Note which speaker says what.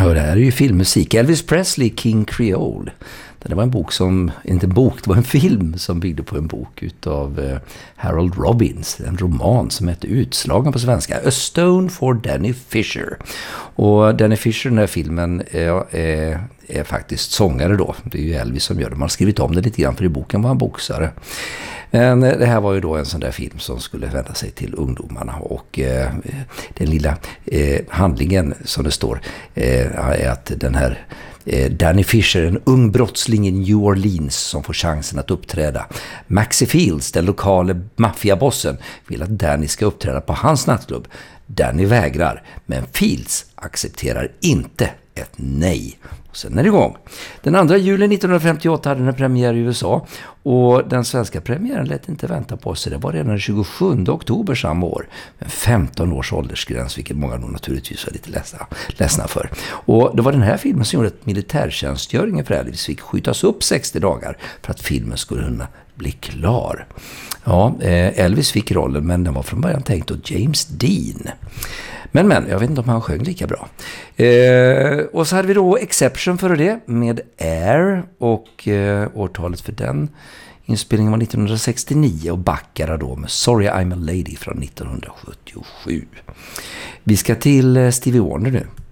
Speaker 1: Ja, det här är ju filmmusik. Elvis Presley, King Creole. Det var en bok som, inte en bok, det var en film som byggde på en bok utav Harold Robbins. En roman som hette Utslagen på svenska. A Stone for Danny Fisher. Och Danny Fisher, den här filmen, är faktiskt sångare då. Det är ju Elvis som gör det. Man har skrivit om det lite grann, för i boken var han boxare. Men det här var ju då en sån där film som skulle vända sig till ungdomarna, och den lilla handlingen som det står är att den här Danny Fisher, en ung brottsling i New Orleans som får chansen att uppträda. Maxie Fields, den lokala maffiabossen, vill att Danny ska uppträda på hans nattklubb. Danny vägrar, men Fields accepterar inte ett nej. Och sen är det igång. Den 2 juli 1958 hade den premiär i USA, och den svenska premiären lät inte vänta på sig. Det var redan den 27 oktober samma år. Men 15 års åldersgräns, vilket många nog naturligtvis var lite ledsna för. Och det var den här filmen som gjorde att militärtjänstgöringen för Elvis fick skjutas upp 60 dagar för att filmen skulle kunna bli klar. Ja, Elvis fick rollen, men den var från början tänkt åt James Dean. Men, jag vet inte om han sjöng lika bra. Och så hade vi då Exception för det med Air, och årtalet för den inspelningen var 1969, och Baccara då med Sorry I'm a Lady från 1977. Vi ska till Stevie Wonder nu.